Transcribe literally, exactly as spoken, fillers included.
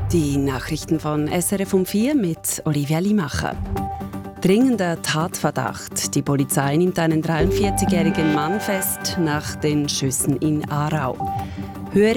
Die Nachrichten von S R F um vier mit Olivia Limacher. Dringender Tatverdacht. Die Polizei nimmt einen dreiundvierzigjährigen Mann fest nach den Schüssen in Aarau.